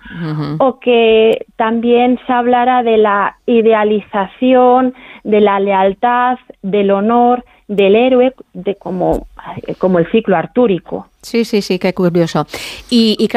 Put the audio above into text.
o que también se hablara de la idealización, de la lealtad, del honor, del héroe, como el ciclo artúrico. Sí, qué curioso. Y